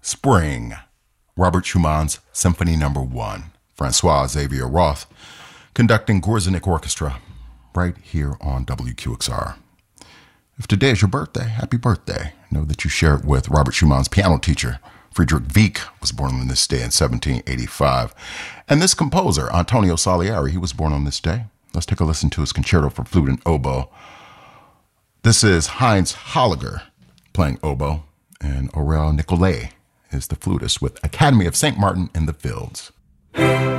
Spring, Robert Schumann's Symphony No. 1. Francois Xavier Roth conducting Gorzenik Orchestra right here on WQXR. If today is your birthday, happy birthday. Know that you share it with Robert Schumann's piano teacher. Friedrich Wieck was born on this day in 1785. And this composer, Antonio Salieri, he was born on this day. Let's take a listen to his concerto for flute and oboe. This is Heinz Holliger playing oboe, and Aurel Nicolai is the flutist with Academy of St. Martin in the Fields.